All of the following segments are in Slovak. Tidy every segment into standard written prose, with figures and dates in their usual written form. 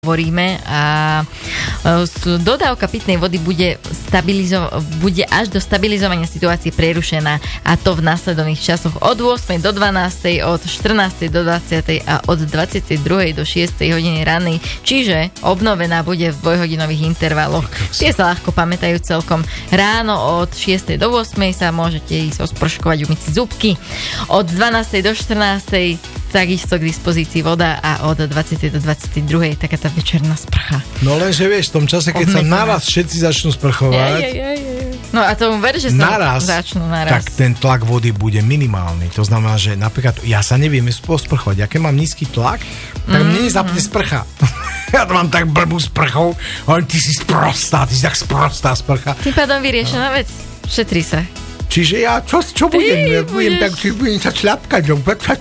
hovoríme a dodávka pitnej vody bude až do stabilizovania situácie prerušená, a to v následovných časoch od 8. do 12., od 14. do 20. a od 22. do 6. hodiny rannej, čiže obnovená bude v dvojhodinových intervaloch. Tie sa ľahko pamätajú celkom. Ráno od 6. do 8. sa môžete ísť osprškovať, umyť si zubky. Od 12. do 14. takisto k dispozícii voda a od 20. do 22. taká tá večerná sprcha. No lenže vieš, v tom čase, keď sa naraz všetci začnú sprchovať, no a tomu ver, že sa začnú naraz. Tak ten tlak vody bude minimálny. To znamená, že napríklad ja sa neviem sprchovať. Aké mám nízky tlak, tak mne nezapne sprcha. Ja to mám tak blbú sprchou, ale ty si sprostá, ty si tak sprostá sprcha. Tým pádom vyriešená vec. Šetrí sa. Čiže ja čo budem? Ja budem sa šľapkať.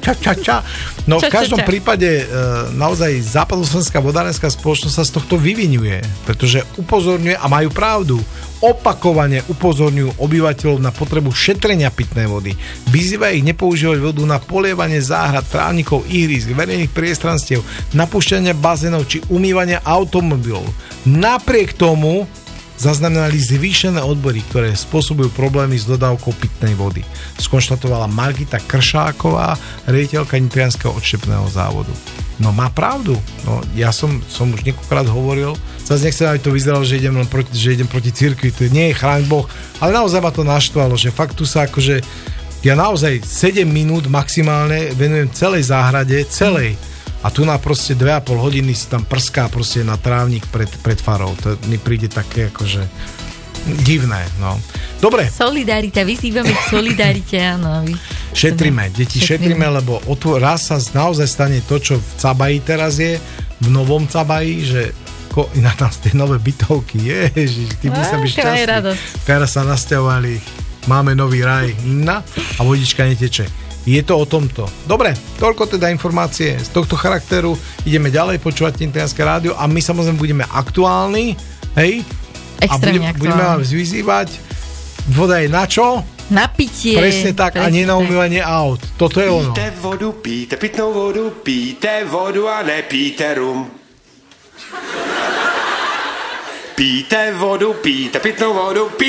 No v každom prípade naozaj Západoslovenská vodárenská spoločnosť sa z tohto vyvinuje, pretože upozorňuje, a majú pravdu, opakovane upozorňujú obyvateľov na potrebu šetrenia pitnej vody. Vyzýva ich nepoužívať vodu na polievanie záhrad, trávnikov, ihrísk, verejných priestranstiev, napúšťanie bazénov či umývanie automobilov. Napriek tomu zaznamenali zvýšené odbory, ktoré spôsobujú problémy s dodávkou pitnej vody. Skonštatovala Margita Kršáková, riaditeľka Nitrianskeho odštepného závodu. No má pravdu. No, ja som už niekoľkokrát hovoril, zase nechcem, aby to vyzeralo, že idem proti cirkvi, to nie je chráň Boh, ale naozaj ma to naštvalo, že fakt tu sa akože ja naozaj 7 minút maximálne venujem celej záhrade, celej. A tu na proste 2,5 hodiny si tam prská proste na trávnik pred farou. To mi príde také akože divné, no. Dobre. Solidarita, vyzývame k solidarite, áno. Šetríme, deti, šetríme, lebo raz sa naozaj stane to, čo v Cabaji teraz je, v novom Cabaji, že iná tam tie nové bytovky, ježiš, ty by sa byť šťastný. Teraz sa nasťahovali, máme nový raj, a vodička neteče. Je to o tomto. Dobre, toľko teda informácie z tohto charakteru. Ideme ďalej počúvať Nitrianske rádio a my samozrejme budeme aktuálni, hej? Extrémne a budeme vás vyzývať. Voda je na čo? Na pitie. Presne tak, a nie na umývanie aut. Toto je ono. Píte vodu, píte pitnou vodu, píte vodu a nepíte rum. Píte vodu, píte pitnou vodu,